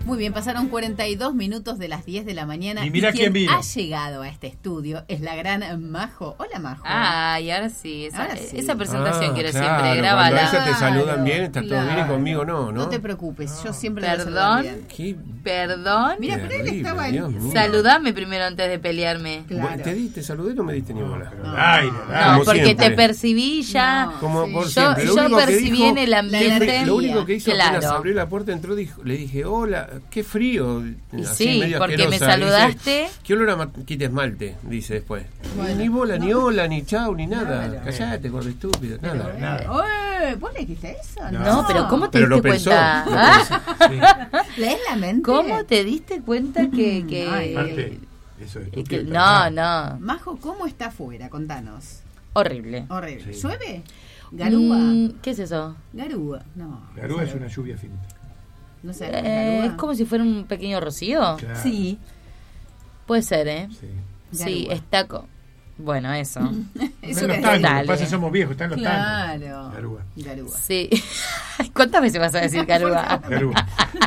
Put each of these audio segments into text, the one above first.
Muy bien, pasaron 42 minutos de las 10 de la mañana. Y mira quién vino. Ha llegado a este estudio es la gran Majo. Hola, Majo. Y ahora sí. Esa presentación quiero claro, siempre grabarla. Cuando a ella te saludan bien, está todo bien, y Claro. conmigo no. No te preocupes, yo siempre Perdón. Perdón. Mira, pero él estaba ahí. Saludame primero antes de pelearme. Claro. ¿Te saludé? No me diste ni bola. No, porque siempre. te percibí ya. No, Como sí. por Yo siempre. Lo único que percibí dijo- en el ambiente. Lo único que hizo Claro. apenas abrió la puerta, entró, le dije, hola, qué frío. Y así, sí, medio porque me asquerosa. saludaste. Dice, ¿qué olor a quita esmalte? Dice después. Bueno. Ni bola, ni hola, ni chau, ni nada. Claro. Callate, gordo estúpido. Nada. Oye, ¿vos le dijiste eso? No, pero ¿cómo te Pero lo diste pensó. cuenta? ¿Lees la mente? ¿Cómo te diste cuenta que... Ay. Aparte, eso es estúpido, No. Majo, ¿cómo está afuera? Contanos. Horrible. Horrible. Sí. ¿Llueve? ¿Garúa? ¿Qué es eso? Garúa. No. Garúa es una lluvia finita. ¿No sabes qué es garúa? Es como si fuera un pequeño rocío. Claro. Sí. Puede ser, ¿eh? Sí. Sí, Garúa. está... Bueno, eso. Eso Están los que tangos, lo Dale. que pasa es que somos viejos, están los tangos. Claro. Garúa. Garúa. Sí. ¿Cuántas veces vas a decir Garúa? Garúa.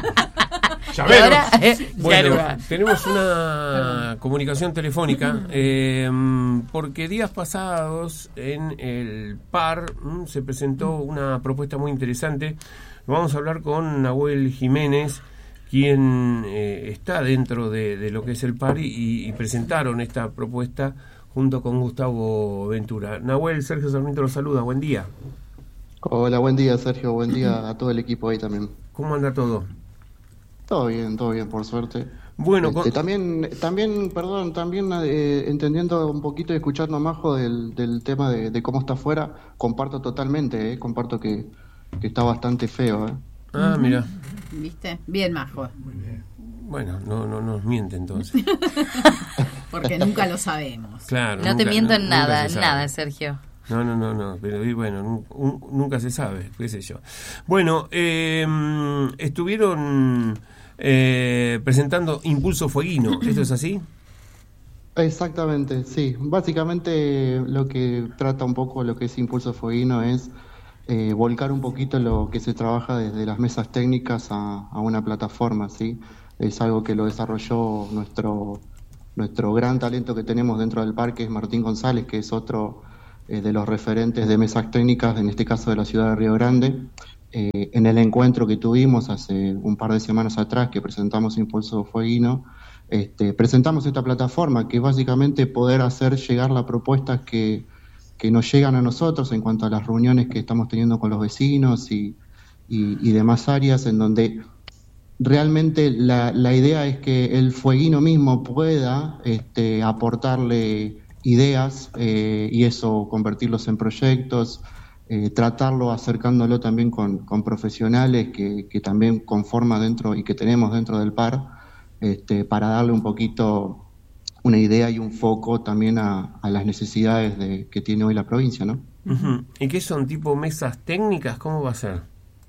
Y Llavero. ahora, Bueno, Garúa. tenemos una comunicación telefónica porque días pasados en el PAR se presentó una propuesta muy interesante. Vamos a hablar con Nahuel Jiménez, quien está dentro de lo que es el PAR y presentaron esta propuesta junto con Gustavo Ventura. Nahuel, Sergio Sarmiento los saluda, buen día. Hola, buen día Sergio, buen día a todo el equipo ahí también. ¿Cómo anda todo? Todo bien, por suerte. Bueno, También, entendiendo un poquito y escuchando a Majo del tema de cómo está afuera, comparto totalmente, comparto que está bastante feo. mira. ¿Viste? Bien, Majo. Bueno, no nos miente entonces. Porque nunca lo sabemos. Claro. No te miento en nunca nada, se sabe. nada, Sergio. No, pero y bueno, nunca se sabe, qué sé yo. Bueno, estuvieron presentando Impulso Fueguino, ¿esto es así? Exactamente, sí. Básicamente lo que trata un poco lo que es Impulso Fueguino es volcar un poquito lo que se trabaja desde las mesas técnicas a una plataforma, ¿sí? Es algo que lo desarrolló nuestro gran talento que tenemos dentro del parque, es Martín González, que es otro de los referentes de mesas técnicas, en este caso de la ciudad de Río Grande. En el encuentro que tuvimos hace un par de semanas atrás, que presentamos Impulso Fueguino, presentamos esta plataforma que es básicamente poder hacer llegar las propuestas que nos llegan a nosotros en cuanto a las reuniones que estamos teniendo con los vecinos y demás áreas, en donde realmente la idea es que el fueguino mismo pueda aportarle ideas y eso convertirlos en proyectos, tratarlo acercándolo también con profesionales que también conforman dentro y que tenemos dentro del PAR, para darle un poquito una idea y un foco también a las necesidades que tiene hoy la provincia, ¿no? Uh-huh. ¿Y qué son, tipo mesas técnicas? ¿Cómo va a ser?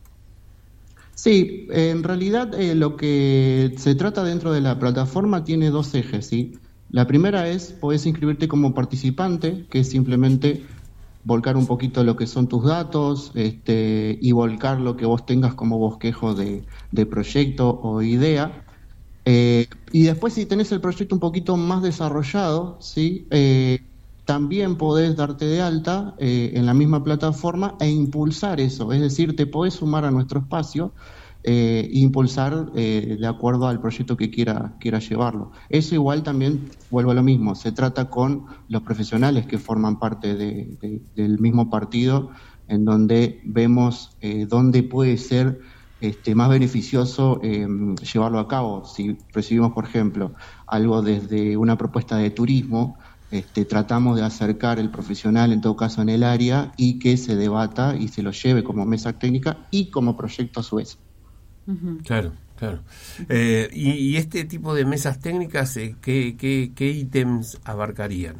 Sí, en realidad lo que se trata dentro de la plataforma tiene dos ejes, ¿sí? La primera es, podés inscribirte como participante, que es simplemente volcar un poquito lo que son tus datos y volcar lo que vos tengas como bosquejo de proyecto o idea. Y después, si tenés el proyecto un poquito más desarrollado, ¿sí? También podés darte de alta en la misma plataforma e impulsar eso, es decir, te podés sumar a nuestro espacio e impulsar de acuerdo al proyecto que quiera llevarlo. Eso igual también, vuelvo a lo mismo, se trata con los profesionales que forman parte del mismo partido, en donde vemos dónde puede ser más beneficioso llevarlo a cabo. Si recibimos, por ejemplo, algo desde una propuesta de turismo, tratamos de acercar el profesional, en todo caso en el área, y que se debata y se lo lleve como mesa técnica y como proyecto a su vez. Uh-huh. Claro. Y este tipo de mesas técnicas, ¿qué ítems abarcarían?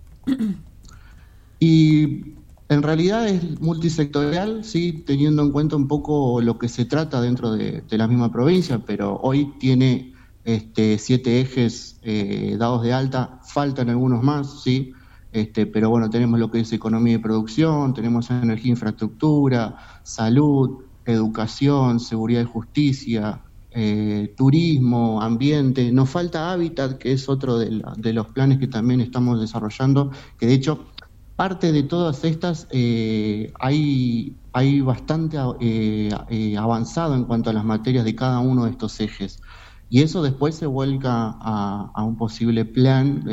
Y en realidad es multisectorial, sí, teniendo en cuenta un poco lo que se trata dentro de la misma provincia, pero hoy tiene 7 ejes dados de alta, faltan algunos más, sí, pero bueno, tenemos lo que es economía y producción, tenemos energía e infraestructura, salud, educación, seguridad y justicia, turismo, ambiente, nos falta hábitat, que es otro de los planes que también estamos desarrollando, que de hecho parte de todas estas hay bastante avanzado en cuanto a las materias de cada uno de estos ejes, y eso después se vuelca a un posible plan.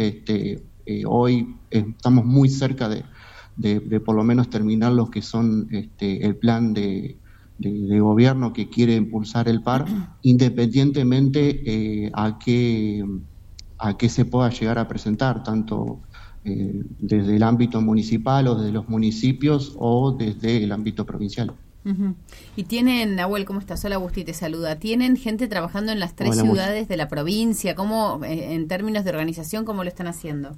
Hoy estamos muy cerca de por lo menos terminar lo que son el plan de gobierno que quiere impulsar el PAR, independientemente a qué se pueda llegar a presentar, tanto desde el ámbito municipal o desde los municipios o desde el ámbito provincial. Uh-huh. Y tienen, Nahuel, ¿cómo estás? Hola, Agustín, te saluda. ¿Tienen gente trabajando en las 3 Hola, ciudades de la provincia? ¿Cómo, en términos de organización, cómo lo están haciendo?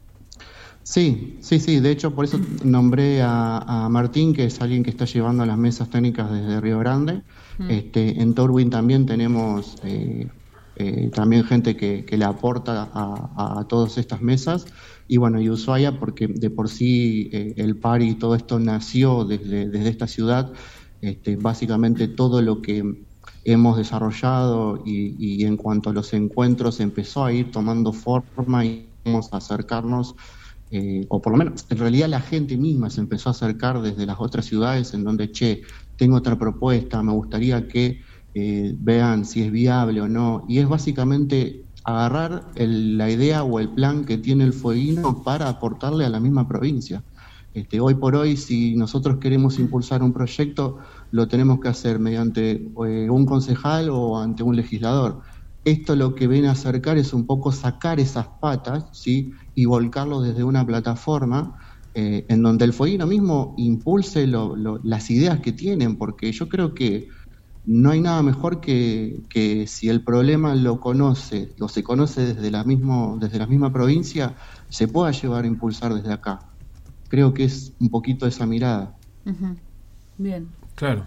Sí. De hecho, por eso nombré a Martín, que es alguien que está llevando las mesas técnicas desde Río Grande. En Torwin también tenemos también gente que le aporta a todas estas mesas. Y bueno, y Ushuaia, porque de por sí el PAR y todo esto nació desde esta ciudad. Básicamente todo lo que hemos desarrollado y en cuanto a los encuentros empezó a ir tomando forma y vamos a acercarnos. O por lo menos, en realidad la gente misma se empezó a acercar desde las otras ciudades en donde, tengo otra propuesta, me gustaría que vean si es viable o no, y es básicamente agarrar la idea o el plan que tiene el Fueguino para aportarle a la misma provincia. Hoy por hoy, si nosotros queremos impulsar un proyecto, lo tenemos que hacer mediante un concejal o ante un legislador. Esto lo que viene a acercar es un poco sacar esas patas, ¿sí?, y volcarlo desde una plataforma en donde el Fueguino mismo impulse las ideas que tienen, porque yo creo que no hay nada mejor que si el problema lo conoce o se conoce desde la misma provincia, se pueda llevar a impulsar desde acá. Creo que es un poquito esa mirada. Uh-huh. Bien. Claro.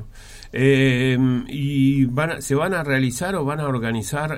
¿Y se van a realizar o van a organizar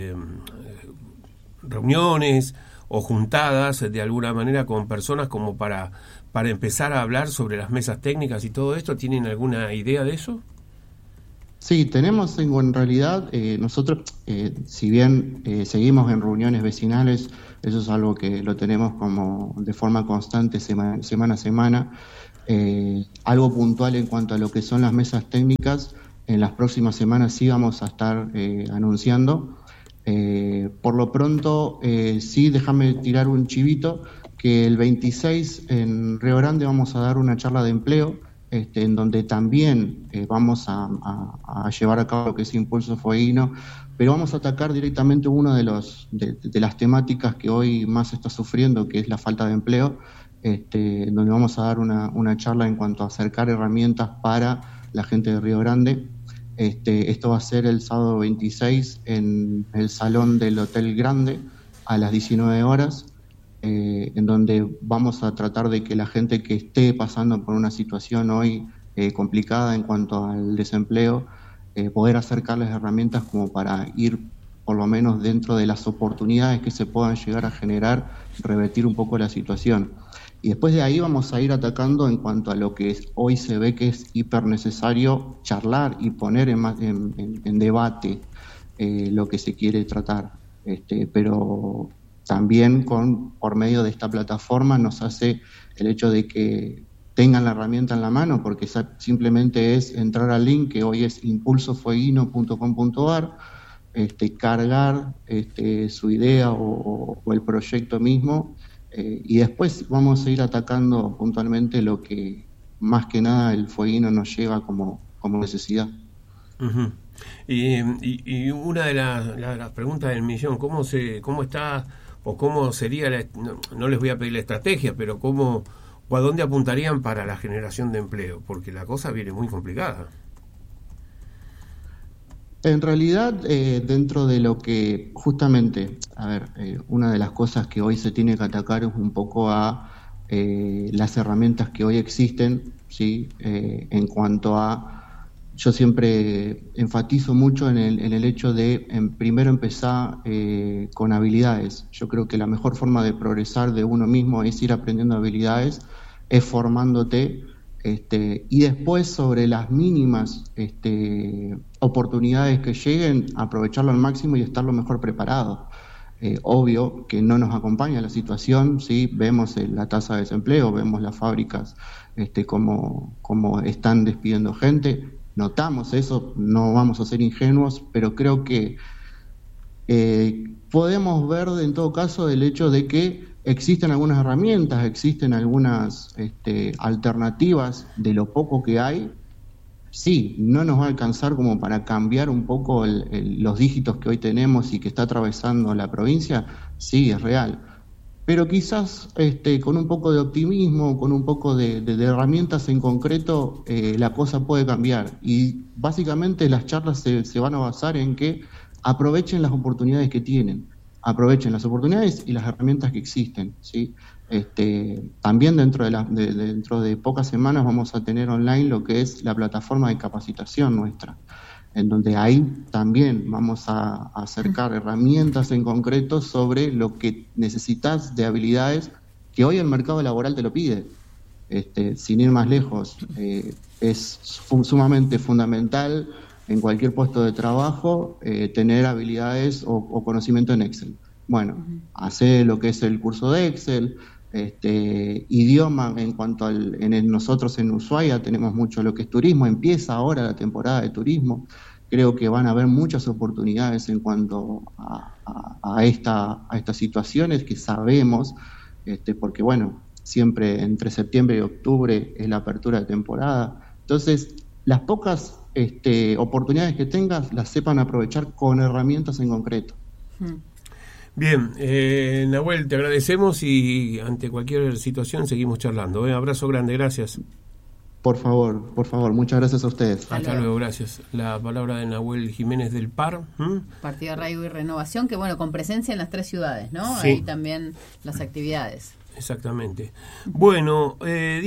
reuniones o juntadas de alguna manera con personas como para empezar a hablar sobre las mesas técnicas y todo esto? ¿Tienen alguna idea de eso? Sí, tenemos en realidad, nosotros, si bien seguimos en reuniones vecinales, eso es algo que lo tenemos como de forma constante semana a semana. Algo puntual en cuanto a lo que son las mesas técnicas, en las próximas semanas sí vamos a estar anunciando. Por lo pronto, sí, déjame tirar un chivito, que el 26 en Río Grande vamos a dar una charla de empleo, en donde también vamos a llevar a cabo lo que es Impulso Fueguino, pero vamos a atacar directamente uno de las temáticas que hoy más está sufriendo, que es la falta de empleo, donde vamos a dar una charla en cuanto a acercar herramientas para la gente de Río Grande. Esto va a ser el sábado 26 en el salón del Hotel Grande a las 19 horas, en donde vamos a tratar de que la gente que esté pasando por una situación hoy complicada en cuanto al desempleo, poder acercarles herramientas como para ir por lo menos dentro de las oportunidades que se puedan llegar a generar, revertir un poco la situación. Y después de ahí vamos a ir atacando en cuanto a lo que hoy se ve que es hiper necesario charlar y poner en debate lo que se quiere tratar. Pero también por medio de esta plataforma nos hace el hecho de que tengan la herramienta en la mano, porque simplemente es entrar al link que hoy es impulsofueguino.com.ar, cargar su idea o el proyecto mismo, y después vamos a ir atacando puntualmente lo que más que nada el Fueguino nos lleva como necesidad. Uh-huh. Y una de las preguntas del millón, ¿cómo está o cómo sería no les voy a pedir la estrategia, pero cómo o a dónde apuntarían para la generación de empleo? Porque la cosa viene muy complicada. En realidad, dentro de lo que justamente, una de las cosas que hoy se tiene que atacar es un poco a las herramientas que hoy existen, ¿sí? En cuanto a, yo siempre enfatizo mucho en el hecho de primero empezar con habilidades. Yo creo que la mejor forma de progresar de uno mismo es ir aprendiendo habilidades, es formándote, Y después sobre las mínimas oportunidades que lleguen, aprovecharlo al máximo y estar lo mejor preparado. Obvio que no nos acompaña la situación, ¿sí? Vemos la tasa de desempleo, vemos las fábricas como están despidiendo gente, notamos eso, no vamos a ser ingenuos, pero creo que podemos ver en todo caso el hecho de que existen algunas herramientas, existen algunas alternativas de lo poco que hay. Sí, no nos va a alcanzar como para cambiar un poco los dígitos que hoy tenemos y que está atravesando la provincia, sí, es real. Pero quizás con un poco de optimismo, con un poco de herramientas en concreto, la cosa puede cambiar. Y básicamente las charlas se van a basar en que aprovechen las oportunidades que tienen, aprovechen las oportunidades y las herramientas que existen, ¿sí? También dentro de pocas semanas vamos a tener online lo que es la plataforma de capacitación nuestra, en donde ahí también vamos a acercar herramientas en concreto sobre lo que necesitas de habilidades que hoy el mercado laboral te lo pide. Sin ir más lejos, es sumamente fundamental en cualquier puesto de trabajo tener habilidades o conocimiento en Excel. Bueno, hacer lo que es el curso de Excel, idioma en cuanto nosotros en Ushuaia tenemos mucho lo que es turismo, empieza ahora la temporada de turismo, creo que van a haber muchas oportunidades en cuanto a estas situaciones que sabemos, porque bueno, siempre entre septiembre y octubre es la apertura de temporada, entonces las pocas oportunidades que tengas las sepan aprovechar con herramientas en concreto. Bien, Nahuel, te agradecemos y ante cualquier situación seguimos charlando. Abrazo grande, gracias. Por favor, muchas gracias a ustedes. Hasta luego, gracias. La palabra de Nahuel Jiménez del PAR. Partido Arraigo y Renovación, que bueno, con presencia en las 3 ciudades, ¿no? Sí. Ahí también las actividades. Exactamente. Bueno,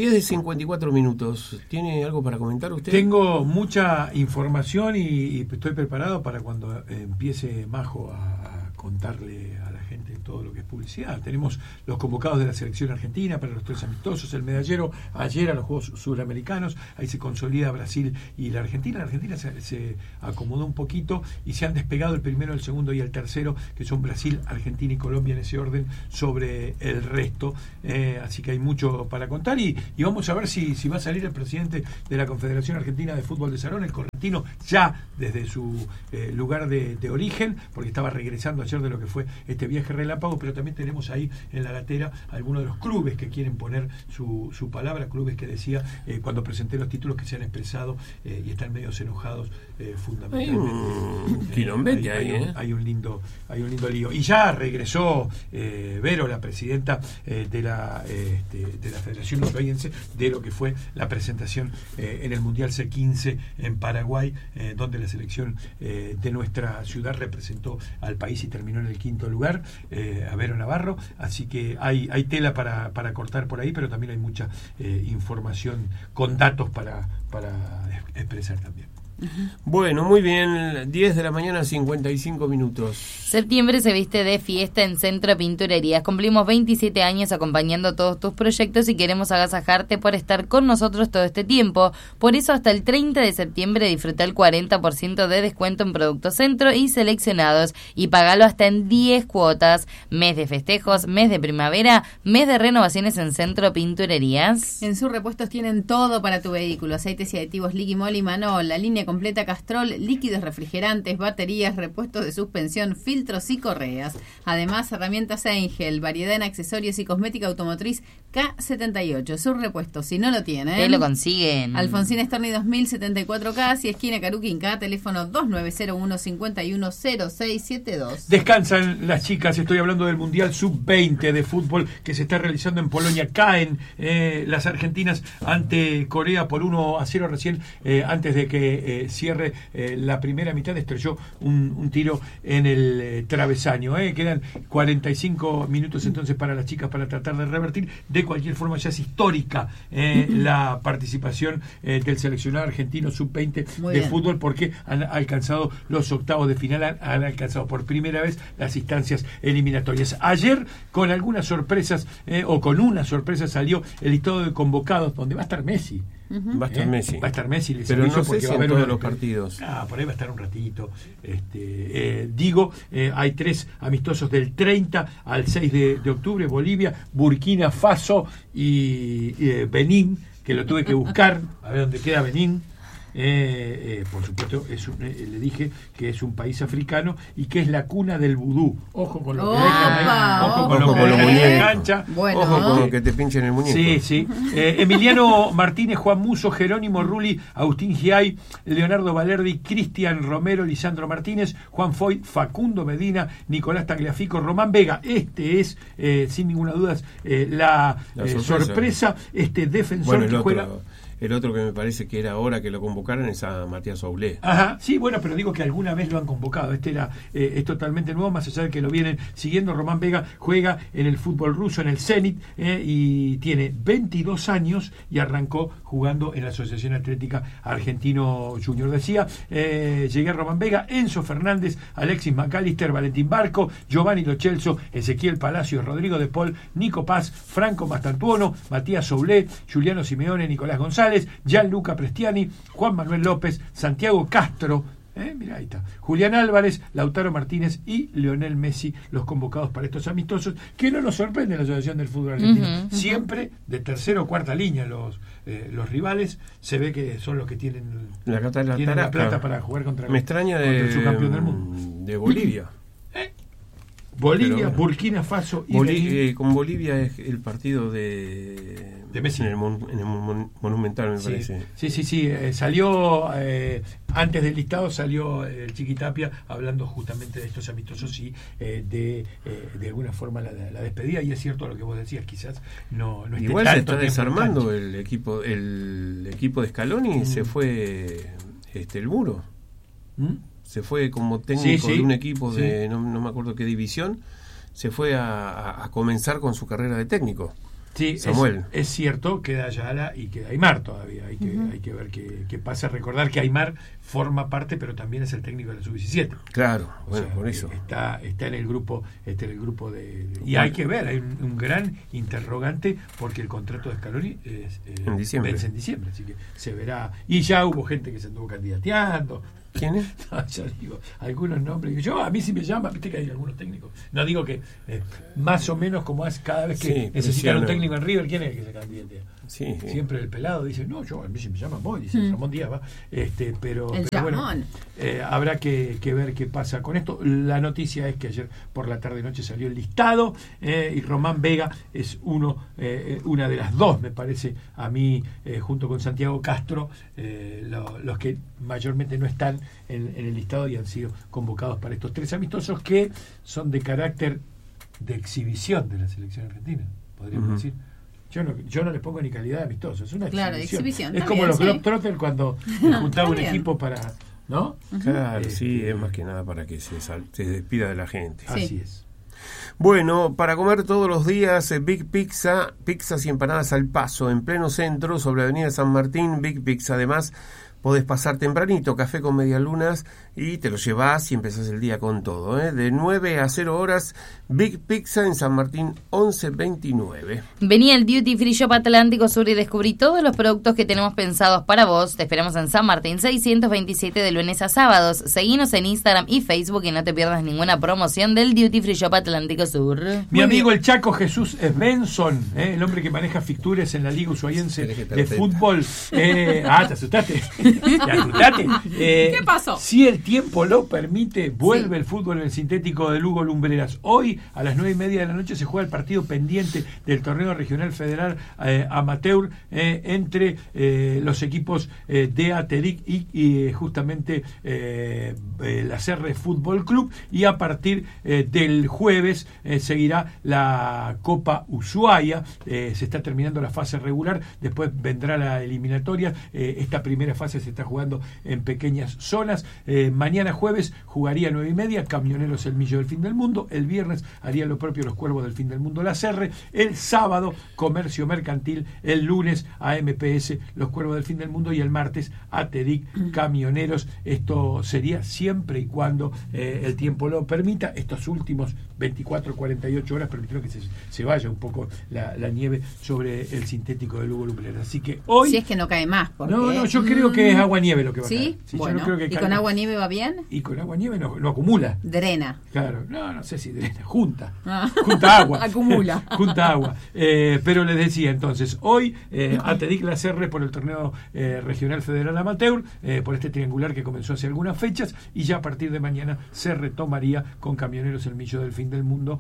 10:54 minutos. ¿Tiene algo para comentar usted? Tengo mucha información y estoy preparado para cuando empiece Majo a contarle a la gente todo lo que es publicidad. Tenemos los convocados de la selección argentina para los 3 amistosos, el medallero ayer a los Juegos Suramericanos, ahí se consolida Brasil y la Argentina. La Argentina se acomodó un poquito y se han despegado el primero, el segundo y el tercero, que son Brasil, Argentina y Colombia en ese orden sobre el resto. Así que hay mucho para contar y vamos a ver si va a salir el presidente de la Confederación Argentina de Fútbol de Salón, el correntino, ya desde su lugar de origen, porque estaba regresando ayer de lo que fue este viaje relámpago, pero también tenemos ahí en la latera algunos de los clubes que quieren poner su palabra, clubes que decía cuando presenté los títulos que se han expresado y están medio enojados fundamentalmente. Hay un quilombete hay un lindo lío. Y ya regresó Vero, la presidenta de la Federación Ushuaiense, de lo que fue la presentación en el Mundial C15 en Paraguay, donde la selección de nuestra ciudad representó al país y terminó en el 5º lugar, a Vero Navarro, así que hay tela para cortar por ahí, pero también hay mucha información con datos para expresar también. Bueno, muy bien, 10 de la mañana, 55 minutos. Septiembre se viste de fiesta en Centro Pinturerías. Cumplimos 27 años acompañando todos tus proyectos y queremos agasajarte por estar con nosotros todo este tiempo. Por eso hasta el 30 de septiembre disfruta el 40% de descuento en productos Centro y seleccionados y pagalo hasta en 10 cuotas. Mes de festejos, mes de primavera, mes de renovaciones en Centro Pinturerías. En sus repuestos tienen todo para tu vehículo: aceites y aditivos Liquimol y Manol, la línea completa Castrol, líquidos refrigerantes, baterías, repuestos de suspensión, filtros y correas. Además, herramientas Angel, variedad en accesorios y cosmética automotriz K78. Su repuesto, si no lo tienen, te lo consiguen. Alfonsín Storni 2074K y esquina Caruquinca, teléfono 2901-510672. Descansan las chicas, estoy hablando del Mundial Sub-20 de fútbol que se está realizando en Polonia. Caen las argentinas ante Corea por 1-0 recién, antes de que cierre la primera mitad, estrelló un tiro en el travesaño. Quedan 45 minutos entonces para las chicas para tratar de revertir. De cualquier forma, ya es histórica la participación del seleccionado argentino sub-20 de fútbol, porque han alcanzado los octavos de final, han alcanzado por primera vez las instancias eliminatorias. Ayer, con algunas sorpresas, o con una sorpresa, salió el listado de convocados, donde va a estar Messi. Va a estar Messi. Va a estar Messi. Pero no sé si en todos los partidos. Por ahí va a estar un ratito. Hay 3 amistosos del 30 al 6 de octubre: Bolivia, Burkina Faso y Benín, que lo tuve que buscar, a ver dónde queda Benín. Por supuesto, le dije que es un país africano y que es la cuna del vudú. Ojo con lo que dejan, ojo con lo que dejan en la cancha. Bueno. Ojo con lo que te pinchen el muñeco. Sí. Emiliano Martínez, Juan Muso, Jerónimo Rulli, Agustín Giay, Leonardo Valerdi, Cristian Romero, Lisandro Martínez, Juan Foy, Facundo Medina, Nicolás Tagliafico, Román Vega. Este es, sin ninguna duda, la sorpresa. Defensor que juega. El otro que me parece que era hora que lo convocaran es a Matías Aulé. Ajá, sí, bueno, pero digo que alguna vez lo han convocado. Es totalmente nuevo, más allá de que lo vienen siguiendo. Román Vega juega en el fútbol ruso, en el Zenit, y tiene 22 años y arrancó jugando en la Asociación Atlética Argentino Junior. Decía, llegué a Román Vega, Enzo Fernández, Alexis McAllister, Valentín Barco, Giovanni Lo Celso, Ezequiel Palacios, Rodrigo de Paul, Nico Paz, Franco Mastantuono, Matías Aulé, Juliano Simeone, Nicolás González, Gianluca Prestiani, Juan Manuel López, Santiago Castro, mirá, ahí está, Julián Álvarez, Lautaro Martínez y Lionel Messi, los convocados para estos amistosos, que no nos sorprende la Asociación del Fútbol Argentino. Siempre de tercera o cuarta línea los rivales, se ve que son los que tienen la plata para jugar contra me extraña contra el subcampeón del mundo. De Bolivia. Bolivia, Burkina Faso y con Bolivia es el partido de Messi en el Monumental, me parece. Sí. Salió antes del listado, salió el Chiquitapia hablando justamente de estos amistosos y de alguna forma la despedida. Y es cierto lo que vos decías, quizás no igual se está desarmando el equipo de Scaloni. Se fue el Muro. Se fue como técnico de un equipo de no me acuerdo qué división, se fue a comenzar con su carrera de técnico. Sí, Samuel. Es cierto, queda Ayala y queda Aymar todavía, hay que ver qué pasa. Recordar que Aymar forma parte, pero también es el técnico de la Sub-17. Claro, bueno, por eso. Está en el grupo, y hay que ver, hay un gran interrogante porque el contrato de Scaloni vence en diciembre, así que se verá. Y ya hubo gente que se anduvo candidateando. ¿Quién es? No, ya digo, algunos nombres. A mí sí me llama, viste que hay algunos técnicos. No digo que más o menos como es cada vez que necesitan un técnico en River, ¿quién es el que se candidatea? Sí. Siempre el pelado dice, no, a mí sí me llaman, voy, dice Ramón Díaz, va. Pero bueno, habrá que ver qué pasa con esto. La noticia es que ayer por la tarde noche salió el listado y Román Vega es una de las dos, me parece a mí, junto con Santiago Castro, los que mayormente no están en el listado y han sido convocados para estos 3 amistosos que son de carácter de exhibición de la selección argentina, podríamos decir. Yo no les pongo ni calidad de amistoso, es una exhibición. Es como los Globetrotters cuando juntaba un equipo para, ¿no? Claro, es más que nada para que se despida de la gente. Así es. Bueno, para comer todos los días, Big Pizza, pizzas y empanadas al paso, en pleno centro, sobre Avenida San Martín, Big Pizza. Además, podés pasar tempranito, café con medialunas, y te lo llevás y empezás el día con todo, de 9 a 0 horas, Big Pizza en San Martín 1129. Vení al Duty Free Shop Atlántico Sur y descubrí todos los productos que tenemos pensados para vos. Te esperamos en San Martín 627 de lunes a sábados. Seguinos en Instagram y Facebook y no te pierdas ninguna promoción del Duty Free Shop Atlántico Sur. Mi amigo el Chaco Jesús Svensson, el hombre que maneja Fictures en la Liga Ushuaiense de fútbol. Te asustaste. ¿Qué pasó? Si el tiempo lo permite, vuelve el fútbol en el sintético de Lugo Lumbreras. Hoy a las 9:30 de la noche se juega el partido pendiente del torneo regional federal amateur entre los equipos de Ateric y justamente la Serre Fútbol Club, y a partir del jueves seguirá la Copa Ushuaia. Se está terminando la fase regular, después vendrá la eliminatoria. Esta primera fase se está jugando en pequeñas zonas. Mañana jueves jugaría 9:30 Camioneros El Millo del Fin del Mundo. El viernes haría lo propio los Cuervos del Fin del Mundo La Serre. El sábado Comercio Mercantil. El lunes a MPS los Cuervos del Fin del Mundo, y el martes a TEDIC Camioneros. Esto sería siempre y cuando el tiempo lo permita. Estos últimos 24, 48 horas permitieron que se vaya un poco la nieve sobre el sintético de Lugo Lumbreras. Así que hoy... Si es que no cae más. Porque... No, yo creo que es agua-nieve lo que va a caer. ¿Sí? Bueno, yo no creo que ¿y caiga. con agua-nieve va bien? Y con agua-nieve no acumula. Drena. Claro, no sé si drena, junta agua. Acumula. Junta agua. Pero les decía entonces, hoy a TEDIC La Serre por el torneo regional federal amateur, por este triangular que comenzó hace algunas fechas, y ya a partir de mañana se retomaría con Camioneros El Millo del Fin del Mundo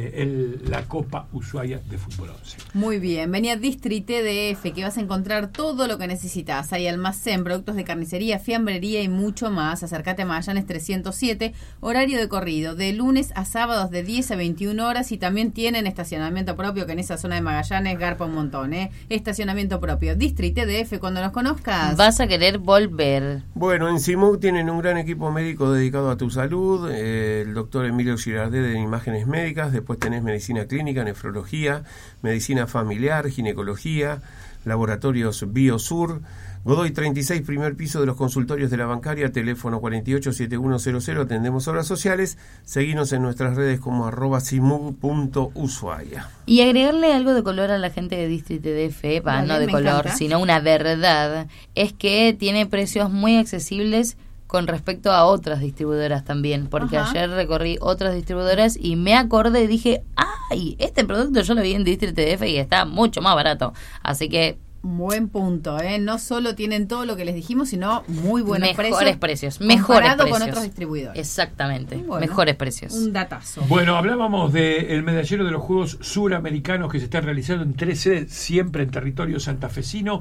la Copa Ushuaia de Fútbol 11. Muy bien, venía Distrite DF, que vas a encontrar todo lo que necesitas. Hay almacén, productos de carnicería, fiambrería y mucho más. Acércate a Magallanes 307, horario de corrido, de lunes a sábados de 10 a 21 horas, y también tienen estacionamiento propio, que en esa zona de Magallanes garpa un montón, estacionamiento propio. Distrite DF, cuando nos conozcas vas a querer volver. Bueno, en CIMUC tienen un gran equipo médico dedicado a tu salud, el doctor Emilio Girardet de Imágenes Médicas, después tenés medicina clínica, nefrología, medicina familiar, ginecología, laboratorios Biosur, Godoy 36, primer piso de los consultorios de la bancaria, teléfono 487100, atendemos obras sociales, seguinos en nuestras redes como @cimug.ushuaia. Y agregarle algo de color a la gente de Distrito DF, no de color, encanta. sino una verdad, es que tiene precios muy accesibles con respecto a otras distribuidoras también, porque ayer recorrí otras distribuidoras y me acordé y dije, ¡ay! Este producto yo lo vi en Distrito DF y está mucho más barato, así que buen punto, no solo tienen todo lo que les dijimos, sino muy buenos mejores precios comparado con otros distribuidores. Exactamente, bueno, mejores precios. Un datazo. Bueno, hablábamos del medallero de los Juegos Suramericanos que se están realizando en 3 sedes, siempre en territorio santafesino,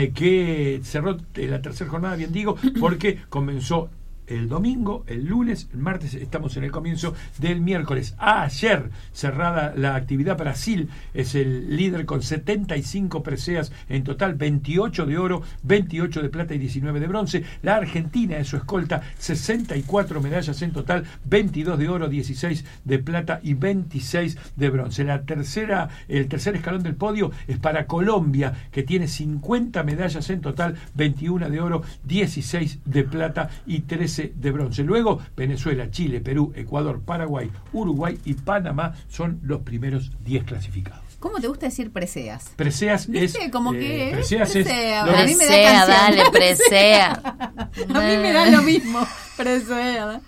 que cerró la tercera jornada, bien digo, porque comenzó el domingo, el lunes, el martes, estamos en el comienzo del miércoles. Ayer, cerrada la actividad, Brasil es el líder con 75 preseas en total, 28 de oro, 28 de plata y 19 de bronce. La Argentina es su escolta, 64 medallas en total, 22 de oro, 16 de plata y 26 de bronce. El tercer escalón del podio es para Colombia, que tiene 50 medallas en total, 21 de oro, 16 de plata y 13 de bronce. Luego Venezuela, Chile, Perú, Ecuador, Paraguay, Uruguay y Panamá son los primeros 10 clasificados. ¿Cómo te gusta decir preseas? Preseas es... como que preseas presea. Es... A mí me da canción. Dale, presea. A mí me da lo mismo. Presea.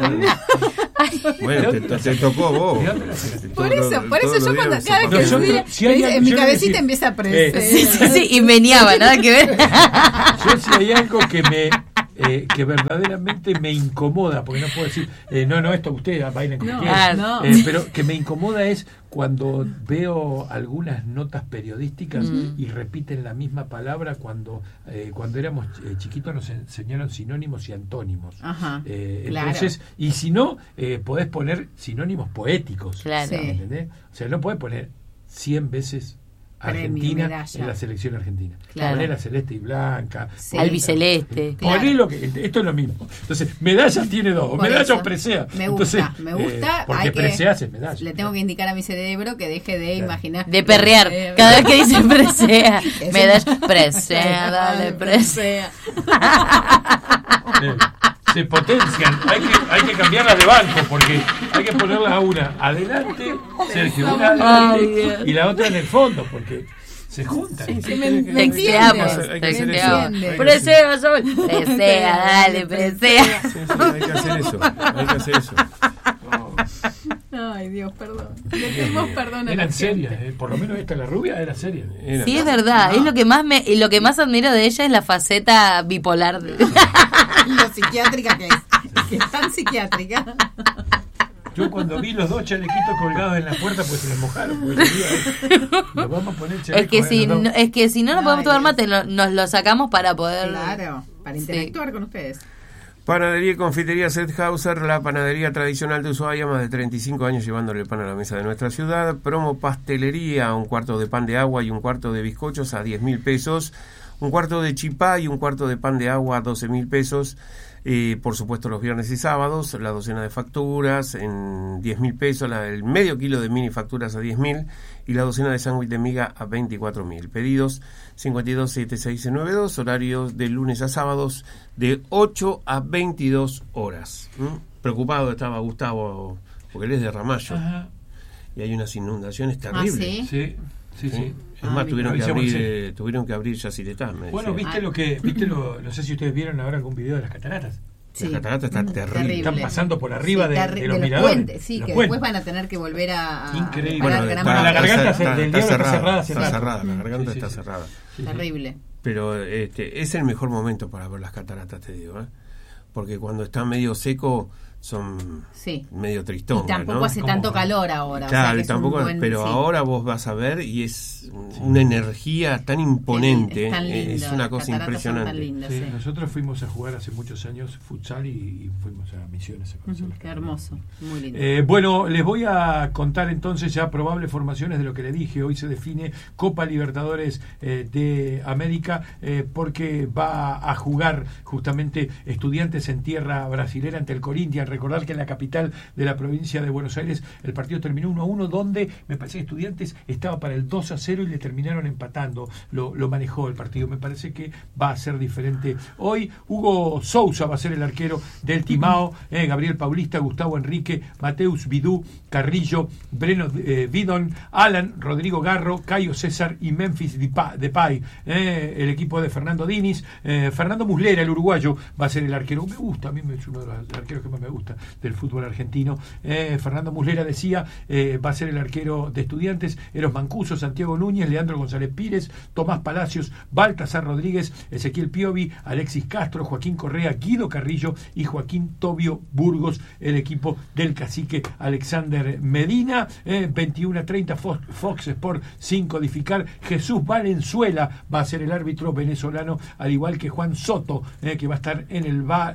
Bueno, te tocó a vos. Por eso yo cuando cada vez que subía, en mi cabecita empieza a presea. Sí, y meneaba, nada que ver. Yo si hay algo que verdaderamente me incomoda, porque no puedo decir, esto ustedes bailan como quieran, pero que me incomoda es cuando veo algunas notas periodísticas y repiten la misma palabra cuando éramos chiquitos nos enseñaron sinónimos y antónimos. Entonces, claro. Y si no, podés poner sinónimos poéticos. Claro. ¿Entendés? O sea, no podés poner 100 veces Argentina en la selección argentina. Claro. Poner la celeste y blanca. Sí. Albiceleste. Poner lo que. Esto es lo mismo. Entonces, medalla tiene 2. Por medalla eso, o presea. Me gusta. Porque presea es medalla. Le tengo que indicar a mi cerebro que deje de imaginar. De perrear. Cada vez que dice presea. Medalla. Presea, dale, presea. Se potencian, hay que cambiarlas de banco porque hay que ponerlas a una adelante, Sergio, una adelante y la otra en el fondo porque se juntan. Texteamos. Presea, Sol. Presea, dale, presea. Sí, hay que hacer eso. Ay, Dios, perdón. Le pedimos perdón a Eran serias, por lo menos esta, la rubia, era seria. Sí, es verdad. Es lo que más admiro de ella es la faceta bipolar. Lo psiquiátrica que es. Que es tan psiquiátrica. Yo cuando vi los 2 chalequitos colgados en la puerta, pues se les mojaron. Los vamos a poner chalecos. Es que si no podemos tomar mate, nos lo sacamos para poder... Claro, para interactuar con ustedes. Panadería y confitería Sethauser, la panadería tradicional de Ushuaia, más de 35 años llevándole el pan a la mesa de nuestra ciudad. Promo pastelería, un cuarto de pan de agua y un cuarto de bizcochos a 10.000 pesos. un cuarto de chipá y un cuarto de pan de agua a 12.000 pesos. Por supuesto los viernes y sábados, la docena de facturas en 10.000 pesos, el medio kilo de mini facturas a 10.000 y la docena de sándwich de miga a 24.000. Pedidos 527692, horarios de lunes a sábados de 8 a 22 horas. Preocupado estaba Gustavo porque él es de Ramallo. Ajá. Y hay unas inundaciones terribles. ¿Sí? Sí. Es más, tuvieron que abrir Yacyretá. Bueno, no sé si ustedes vieron ahora algún video de las cataratas. Sí. Las cataratas están terribles. Están pasando por arriba de los miradores. Puentes, sí, que después van a tener que volver a increíble. Bueno, la garganta está cerrada. Está cerrada, la garganta está cerrada. Terrible. Pero es el mejor momento para ver las cataratas, te digo, porque cuando está medio seco son medio tristón. Y tampoco hace tanto calor ahora. Claro, o sea, tampoco, pero ahora vos vas a ver y es una energía tan imponente. Es una cosa impresionante. Lindas, nosotros fuimos a jugar hace muchos años futsal y fuimos a Misiones. Qué hermoso, muy lindo. Bueno, les voy a contar entonces ya probables formaciones de lo que le dije. Hoy se define Copa Libertadores de América porque va a jugar justamente Estudiantes en tierra brasilera ante el Corinthians. Recordar que en la capital de la provincia de Buenos Aires el partido terminó 1-1, donde me parece que Estudiantes estaba para el 2-0 y le terminaron empatando. Lo manejó el partido. Me parece que va a ser diferente. Hoy Hugo Sousa va a ser el arquero del Timao, Gabriel Paulista, Gustavo Enrique, Mateus Vidú, Carrillo, Breno Vidon, Alan, Rodrigo Garro, Caio César y Memphis Depay. El equipo de Fernando Diniz. Fernando Muslera, el uruguayo, va a ser el arquero. Me gusta, a mí es uno de los arqueros que más me gusta del fútbol argentino. Fernando Muslera decía, va a ser el arquero de Estudiantes. Eros Mancuso, Santiago Núñez, Leandro González Pires, Tomás Palacios, Baltasar Rodríguez, Ezequiel Piovi, Alexis Castro, Joaquín Correa, Guido Carrillo y Joaquín Tobio Burgos, el equipo del cacique Alexander Medina. 21:30 Fox Sport sin codificar. Jesús Valenzuela va a ser el árbitro venezolano, al igual que Juan Soto, que va a estar en el bar,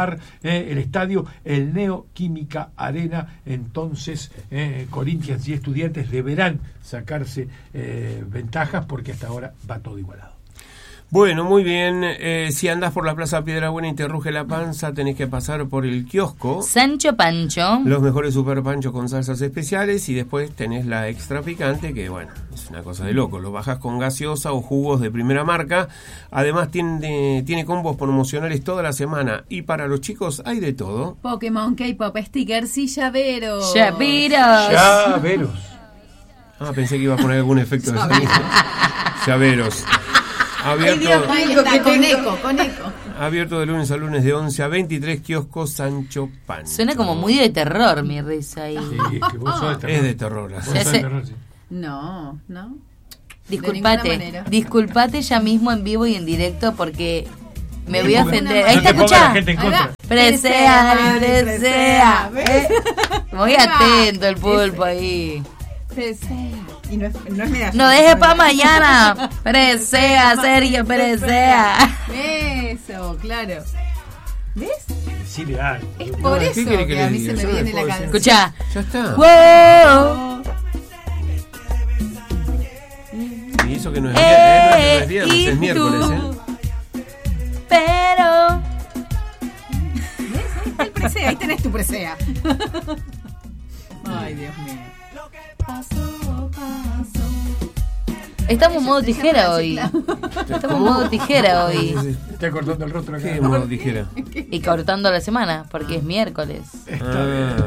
el estadio el Neoquímica Arena. Entonces Corinthians y Estudiantes deberán sacarse ventajas porque hasta ahora va todo igualado. Bueno, muy bien. Si andás por la Plaza Piedrabuena y te ruge la panza, tenés que pasar por el kiosco Sancho Pancho. Los mejores super panchos con salsas especiales, y después tenés la extra picante, que bueno, es una cosa de loco. Lo bajás con gaseosa o jugos de primera marca. Además tiene combos promocionales toda la semana, y para los chicos hay de todo. Pokémon, K-pop, stickers y llaveros. Llaveros. Pensé que iba a poner algún efecto de sonido. Llaveros. Con eco. Abierto de lunes a lunes de 11 a 23, kiosco Sancho Pancho. Suena como muy de terror mi risa ahí. Sí, es que vos sos de terror. Es de terror. Sí. No. Disculpate ya mismo en vivo y en directo porque me voy a ofender. No ahí está, escuchá. Presea. Muy atento el pulpo ahí. Presea. Y no es no deje pa' mañana. Presea, Sergio, presea. Eso, claro. ¿Ves? Sí, le da. Es por eso que a mí se me viene la canción. Escuchá. Ya está. ¡Wow! Y eso que no es viernes, es miércoles, Pero ¿ves? Ahí está el presea, ahí tenés tu presea. Ay, Dios mío. Estamos en modo tijera hoy. Está cortando el rostro acá. ¿Qué modo tijera? Y cortando la semana, porque es miércoles. Está bien.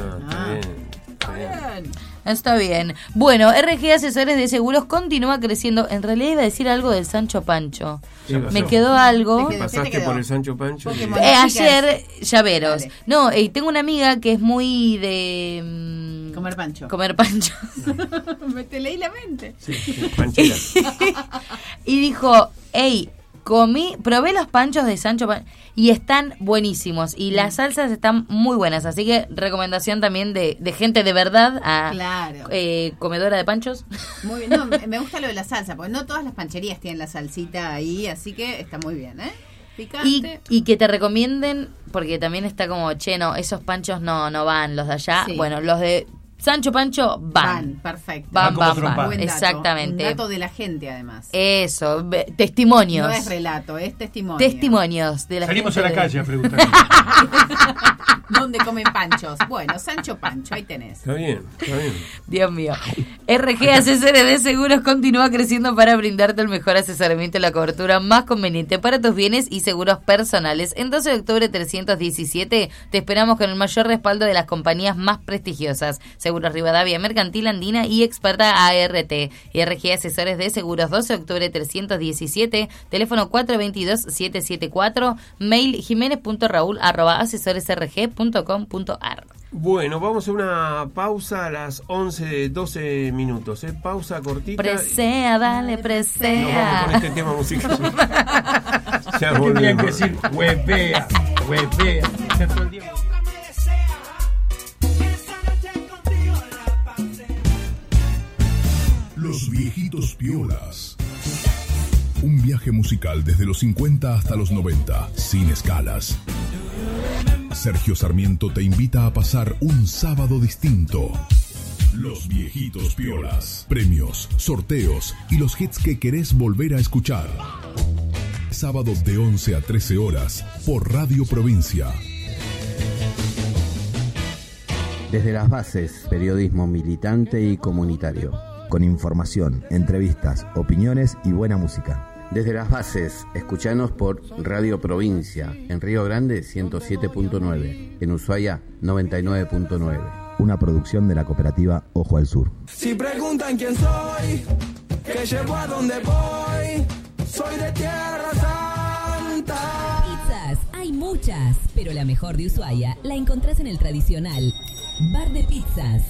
Está bien. Bueno, RG Asesores de Seguros continúa creciendo. En realidad iba a decir algo del Sancho Pancho. Me quedó algo. ¿Pasaste por el Sancho Pancho? Ayer, llaveros. Dale. No, tengo una amiga que es muy de... Comer pancho. Me te leí la mente. Sí, panchera. Y dijo, probé los panchos de Sancho Pancho y están buenísimos. Y las salsas están muy buenas. Así que recomendación también de gente de verdad comedora de panchos. Muy bien. No, me gusta lo de la salsa, porque no todas las pancherías tienen la salsita ahí, así que está muy bien, Picante. Y que te recomienden, porque también está como, esos panchos no van, los de allá. Sí. Bueno, los de Sancho Pancho van. Perfecto. Van. Buen dato. Exactamente. Un dato de la gente, además. Eso, testimonios. No es relato, es testimonio. Testimonios de la Salimos gente a la calle a preguntar. ¿Dónde comen panchos? Bueno, Sancho Pancho, ahí tenés. Está bien. Dios mío. RG Asesores de Seguros continúa creciendo para brindarte el mejor asesoramiento y la cobertura más conveniente para tus bienes y seguros personales. En 12 de octubre 317 te esperamos con el mayor respaldo de las compañías más prestigiosas. Seguros Rivadavia, Mercantil Andina y Experta ART. RG Asesores de Seguros, 12 de octubre 317, teléfono 422-774, mail jimenez.raul@asesoresrg.com.ar. Bueno, vamos a una pausa a las 11:12 minutos. Pausa cortita. Presea, dale, presea. Nos vamos con este tema musical. Ya Tendrían que volvemos. decir huevea. Ya todo el día. Los viejitos piolas. Un viaje musical desde los 50 hasta los 90, sin escalas. Sergio Sarmiento te invita a pasar un sábado distinto. Los viejitos piolas. Premios, sorteos y los hits que querés volver a escuchar. Sábado de 11 a 13 horas por Radio Provincia. Desde las bases, periodismo militante y comunitario. Con información, entrevistas, opiniones y buena música. Desde las bases, escuchanos por Radio Provincia, en Río Grande 107.9, en Ushuaia 99.9. Una producción de la cooperativa Ojo al Sur. Si preguntan quién soy, que llevo a donde voy, soy de Tierra Santa. Pizzas, hay muchas, pero la mejor de Ushuaia la encontrás en el tradicional Bar de Pizzas.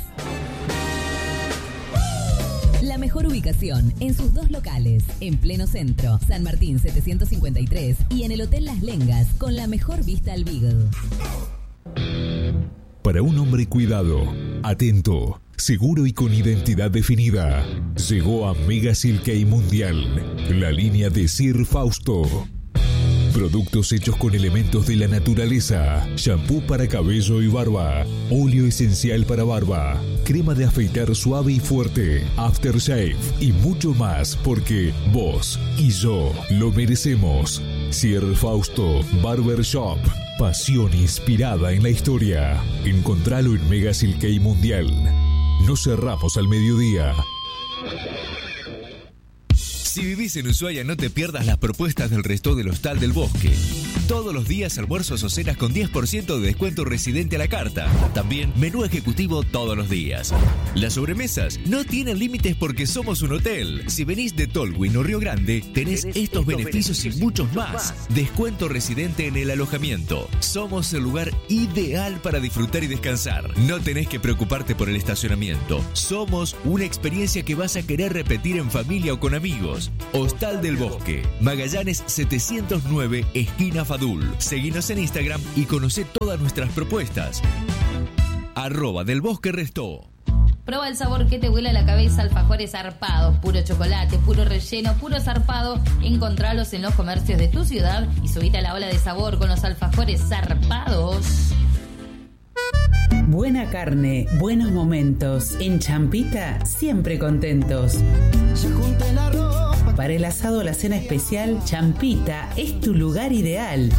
La mejor ubicación en sus dos locales, en pleno centro, San Martín 753 y en el Hotel Las Lengas, con la mejor vista al Beagle. Para un hombre cuidado, atento, seguro y con identidad definida, llegó a Mega Silkei Mundial, la línea de Sir Fausto. Productos hechos con elementos de la naturaleza, shampoo para cabello y barba, óleo esencial para barba, crema de afeitar suave y fuerte, aftershave y mucho más, porque vos y yo lo merecemos. Sir Fausto Barber Shop, pasión inspirada en la historia. Encontralo en Mega Silkei Mundial. No cerramos al mediodía. Si vivís en Ushuaia, no te pierdas las propuestas del Resto del Hostal del Bosque. Todos los días almuerzos o cenas con 10% de descuento residente a la carta. También menú ejecutivo todos los días. Las sobremesas no tienen límites porque somos un hotel. Si venís de Tolwyn o Río Grande, tenés estos beneficios y muchos más. Descuento residente en el alojamiento. Somos el lugar ideal para disfrutar y descansar. No tenés que preocuparte por el estacionamiento. Somos una experiencia que vas a querer repetir en familia o con amigos. Hostal del Bosque, Magallanes 709, esquina Fadul. Seguinos en Instagram y conocé todas nuestras propuestas. @delbosquerestó. Prueba el sabor que te huele a la cabeza, alfajores zarpados, puro chocolate, puro relleno, puro zarpado. Encontralos en los comercios de tu ciudad y subite a la ola de sabor con los alfajores zarpados. Buena carne, buenos momentos. En Champita, siempre contentos. Para el asado o la cena especial, Champita es tu lugar ideal.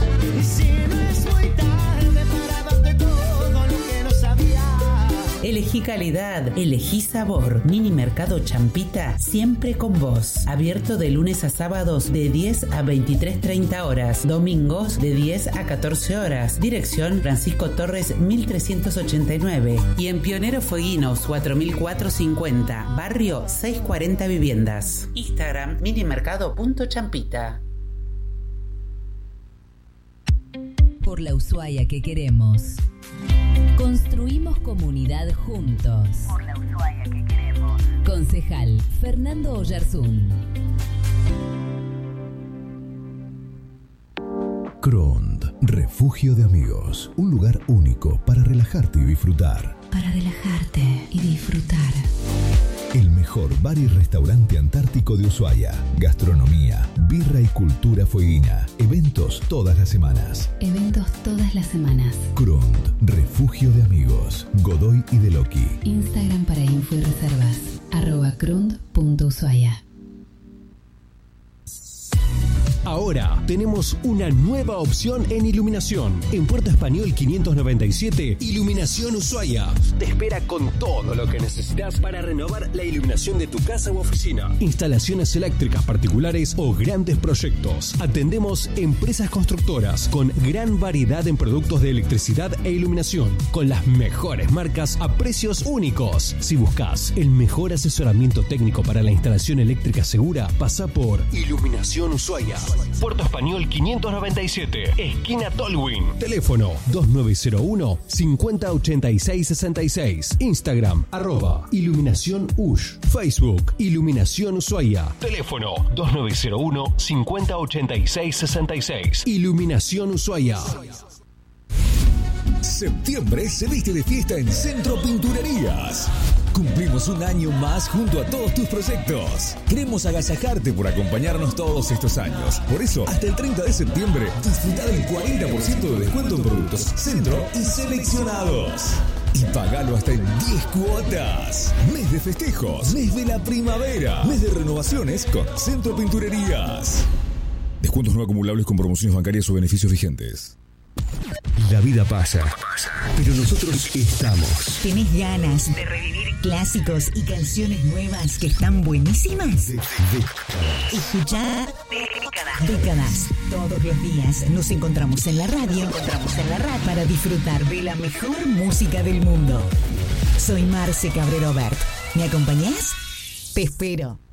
Elegí calidad, elegí sabor. Mini Mercado Champita, siempre con vos. Abierto de lunes a sábados de 10 a 23:30 horas. Domingos de 10 a 14 horas. Dirección Francisco Torres 1389. Y en Pionero Fueguinos 4450. Barrio 640 Viviendas. Instagram minimercado.champita. Por la Ushuaia que queremos. Construimos comunidad juntos. Por la Ushuaia que queremos. Concejal Fernando Oyarzún. Crond, refugio de amigos. Un lugar único para relajarte y disfrutar. Para relajarte y disfrutar. El mejor bar y restaurante antártico de Ushuaia. Gastronomía, birra y cultura fueguina. Eventos todas las semanas. Eventos todas las semanas. Crond, refugio de amigos. Seguros, Godoy y Deloqui. Instagram para info y reservas, @crund.ushuaia. Ahora tenemos una nueva opción en iluminación. En Puerto Español 597, Iluminación Ushuaia. Te espera con todo lo que necesitas para renovar la iluminación de tu casa u oficina. Instalaciones eléctricas particulares o grandes proyectos. Atendemos empresas constructoras con gran variedad en productos de electricidad e iluminación, con las mejores marcas a precios únicos. Si buscas el mejor asesoramiento técnico para la instalación eléctrica segura, pasa por Iluminación Ushuaia. Puerto Español 597, esquina Tolwyn. Teléfono 2901-508666. Instagram @Iluminación Ush. Facebook Iluminación Ushuaia. Teléfono 2901-508666. Iluminación Ushuaia. Septiembre se viste de fiesta en Centro Pinturerías. Cumplimos un año más junto a todos tus proyectos. Queremos agasajarte por acompañarnos todos estos años. Por eso, hasta el 30 de septiembre, disfruta del 40% de descuento en productos Centro y seleccionados. Y pagalo hasta en 10 cuotas. Mes de festejos, mes de la primavera, mes de renovaciones con Centro Pinturerías. Descuentos no acumulables con promociones bancarias o beneficios vigentes. La vida pasa, pero nosotros estamos. ¿Tenés ganas de revivir clásicos y canciones nuevas que están buenísimas? Escuchá Décadas. Todos los días nos encontramos en la radio para disfrutar de la mejor música del mundo. Soy Marce Cabrero Bert. ¿Me acompañás? Te espero.